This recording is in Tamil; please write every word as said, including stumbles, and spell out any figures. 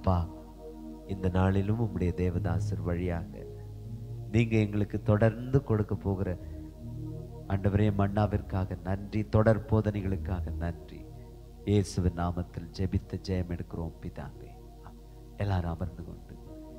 அப்பா, இந்த நாளிலும் உம்முடைய தேவதாசர் வழியாக நீங்க எங்களுக்கு தொடர்ந்து கொடுக்க போகிற ஆண்டவரே மன்னாவிற்காக நன்றி, தொடர் போதனைகளுக்காக நன்றி. இயேசுவின் நாமத்தில் ஜெபித்து ஜெயம் எடுக்கிறோம் பிதாவே. எல்லாரும் அமர்ந்து கொண்டு